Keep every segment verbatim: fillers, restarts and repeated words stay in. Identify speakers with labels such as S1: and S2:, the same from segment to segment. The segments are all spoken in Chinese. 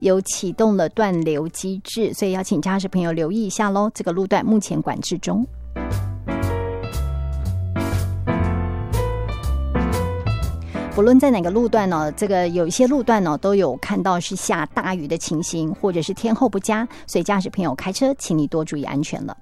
S1: 有启动了断流机制，所以要请驾驶朋友留意一下咯，这个路段目前管制中。不论在哪个路段呢，这个有一些路段呢都有看到是下大雨的情形，或者是天候不佳，所以驾驶朋友开车请你多注意安全了。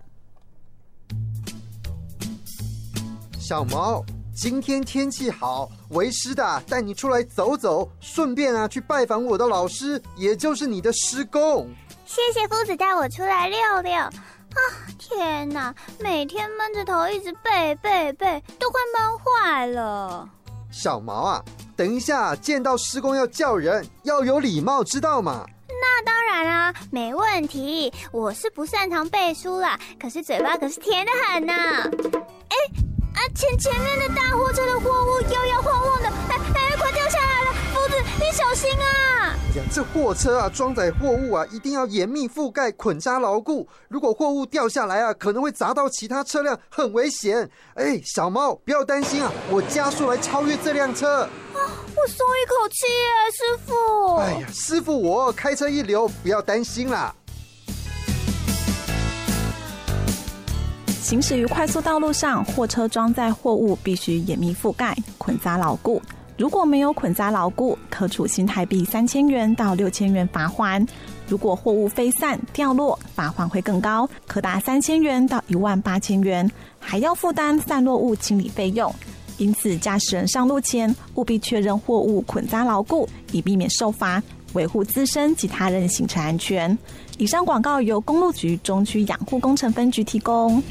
S2: 小毛，今天天气好，为师的带你出来走走，顺便啊去拜访我的老师，也就是你的师公。
S3: 谢谢夫子带我出来溜溜。啊，天哪，每天闷着头一直背背背，都快闷坏了。
S2: 小毛啊，等一下见到师公要叫人，要有礼貌，知道吗？
S3: 那当然啊，没问题。我是不擅长背书啦，可是嘴巴可是甜得很呐。哎啊，前前面的大货车的货物摇摇晃晃的，哎哎，快掉下来了！夫子，你小心啊！
S2: 哎呀，这货车啊，装载货物啊，一定要严密覆盖，捆扎牢固。如果货物掉下来啊，可能会砸到其他车辆，很危险。哎，小猫，不要担心啊，我加速来超越这辆车。啊，
S3: 我松一口气耶，师傅。
S2: 哎呀，师傅我开车一流，不要担心啦。
S4: 行驶于快速道路上，货车装载货物必须严密覆盖，捆扎牢固。如果没有捆扎牢固，可处新台币三千元到六千元罚锾。如果货物飞散掉落，罚锾会更高，可达三千元到一万八千元，还要负担散落物清理费用。因此，驾驶人上路前务必确认货物捆扎牢固，以避免受罚，维护自身及他人行车安全。以上广告由公路局中区养护工程分局提供。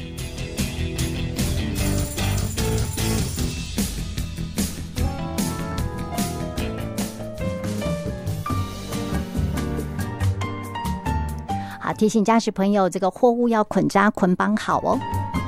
S1: 好，提醒驾驶朋友，这个货物要捆扎捆绑好哦。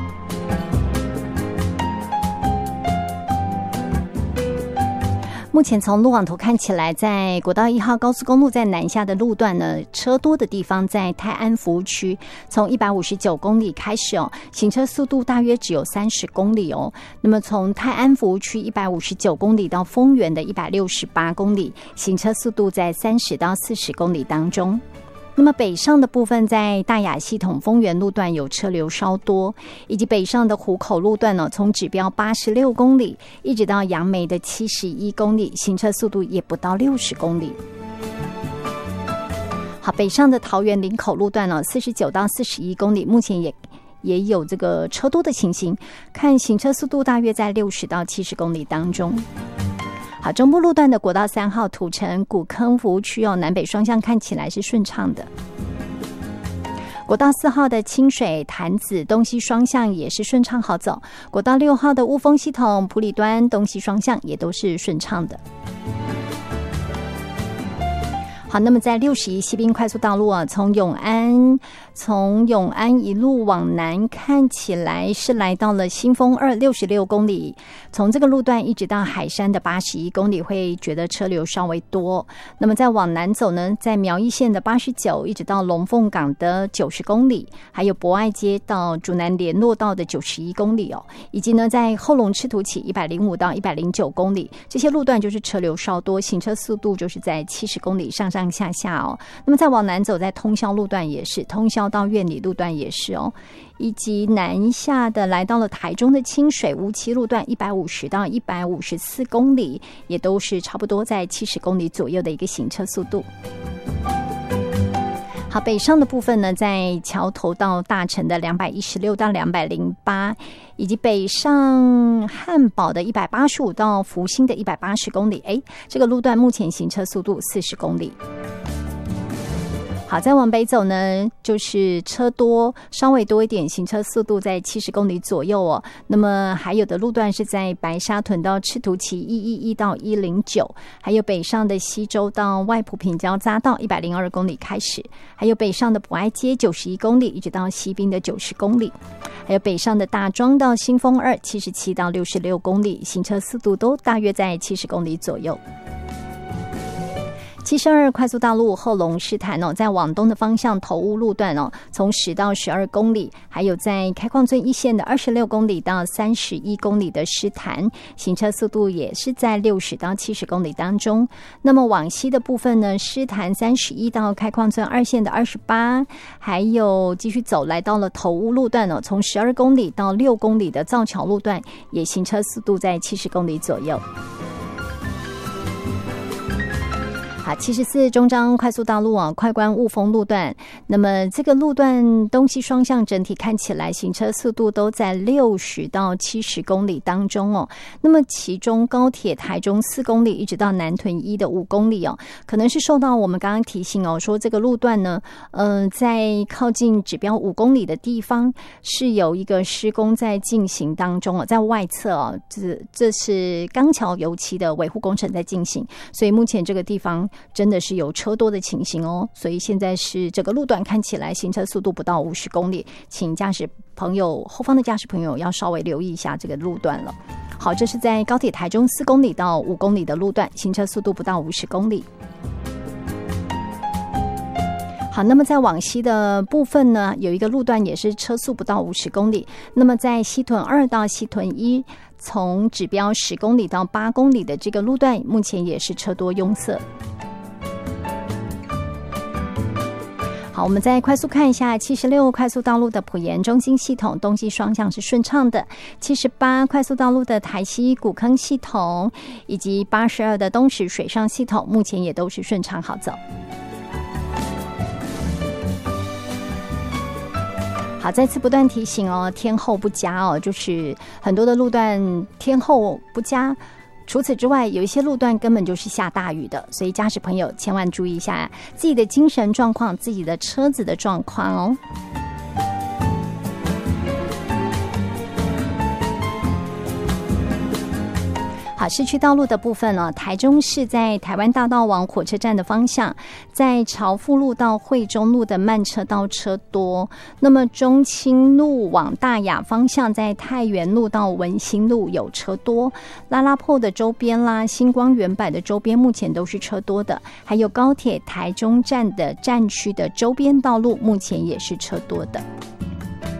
S1: 目前从路网图看起来，在国道一号高速公路在南下的路段呢，车多的地方在泰安服务区，从一百五十九公里开始哦，行车速度大约只有三十公里哦。那么从泰安服务区一百五十九公里到丰原的一百六十八公里，行车速度在三十到四十公里当中。那么北上的部分，在大雅系统丰原路段有车流稍多，以及北上的湖口路段呢，从指标八十六公里一直到杨梅的七十一公里，行车速度也不到六十公里。好，北上的桃园林口路段呢，四十九到四十一公里，目前也也有这个车多的情形，看行车速度大约在六十到七十公里当中。好，中部路段的国道三号土城古坑服务区哦，南北双向看起来是顺畅的。国道四号的清水潭子东西双向也是顺畅好走。国道六号的雾峰系统埔里端东西双向也都是顺畅的。好，那么在六十一西滨快速道路啊，从永安从永安一路往南，看起来是来到了新丰二六十六公里，从这个路段一直到海山的八十一公里，会觉得车流稍微多。那么再往南走呢，在苗栗县的八十九，一直到龙凤港的九十公里，还有博爱街到竹南联络道的九十一公里哦，以及呢在后龙赤土起一百零五到一百零九公里，这些路段就是车流稍多，行车速度就是在七十公里上上下下哦。那么再往南走，在通霄路段也是，通霄到苑里路段也是哦，以及南下的来到了台中的清水乌七路段一百五十到一百五十四公里，也都是差不多在七十公里左右的一个行车速度。好，北上的部分呢，在桥头到大城的两百一十六到两百零八，以及北上汉堡的一百八十五到福兴的一百八十公里，哎，这个路段目前行车速度四十公里。好，再往北走呢，就是车多，稍微多一点，行车速度在七十公里左右哦。那么还有的路段是在白沙屯到赤土崎一一一到一零九，还有北上的西周到外埔平交匝道一百零二公里开始，还有北上的博爱街九十一公里，一直到西滨的九十公里，还有北上的大庄到新丰二七十七到六十六公里，行车速度都大约在七十公里左右。 七十二快速道路后龙狮潭哦，在往东的方向头屋路段哦，从十到十二公里，还有在开矿村一线的二十六公里到三十一公里的狮潭，行车速度也是在六十到七十公里当中。那么往西的部分呢，狮潭三十一到开矿村二线的二十八，还有继续走来到了头屋路段哦，从十二公里到六公里的造桥路段，也行车速度在七十公里左右。好，七十四中彰快速道路啊，快关雾峰路段。那么这个路段东西双向整体看起来行车速度都在六十到七十公里当中哦。那么其中高铁台中四公里一直到南屯一的五公里哦，可能是受到我们刚刚提醒哦，说这个路段呢，呃，在靠近指标五公里的地方是有一个施工在进行当中哦，在外侧哦，这这是钢桥油漆的维护工程在进行，所以目前这个地方真的是有车多的情形哦，所以现在是这个路段看起来行车速度不到五十公里，请驾驶朋友后方的驾驶朋友要稍微留意一下这个路段了。好，这是在高铁台中四公里到五公里的路段，行车速度不到五十公里。好，那么在往西的部分呢，有一个路段也是车速不到五十公里。那么在西屯二到西屯一，从指标十公里到八公里的这个路段，目前也是车多拥塞。好，我们再快速看一下七十六快速道路的埔盐中心系统，东西双向是顺畅的。七十八快速道路的台西古坑系统，以及八十二的东石水上系统，目前也都是顺畅好走。好，再次不断提醒哦，天候不佳哦，就是很多的路段天候不佳。除此之外，有一些路段根本就是下大雨的，所以驾驶朋友千万注意一下自己的精神状况，自己的车子的状况哦。好，市区道路的部分呢，台中市在台湾大道往火车站的方向，在朝富路到惠中路的慢车道车多。那么中清路往大雅方向，在太原路到文心路有车多。拉拉破的周边啦，星光原百的周边目前都是车多的，还有高铁台中站的站区的周边道路目前也是车多的。